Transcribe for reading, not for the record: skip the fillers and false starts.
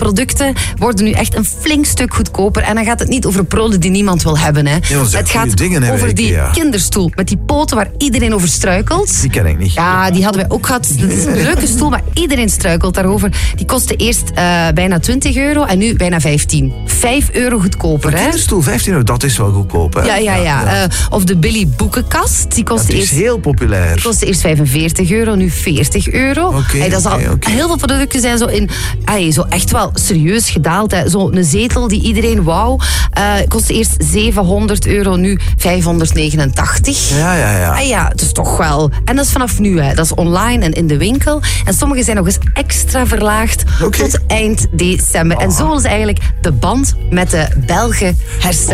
producten worden nu echt een flink stuk goedkoper. En dan gaat het niet over prolen die niemand wil hebben. Hè. Ja, het gaat dingen, over die kinderstoel met die poten waar iedereen over struikelt. Die ken ik niet. Ja, die hadden wij ook gehad. Dat is een leuke stoel, maar iedereen struikelt daarover. Die kostte eerst bijna €20 en nu bijna 15. €5 goedkoper. Een kinderstoel, €15, dat is wel goedkoop. Hè? Ja. Of de Billy boekenkast. Die kostte is heel populair. Die kostte eerst €45, nu €40. Okay, dat is al heel veel producten zijn zo echt wel serieus gedaald. Zo'n zetel die iedereen wou. Kostte eerst €700, nu €589. Ja. Het is toch wel. En dat is vanaf nu. Hè. Dat is online en in de winkel. En sommige zijn nog eens extra verlaagd tot eind december. En zo is eigenlijk de band met de Belgen hersteld.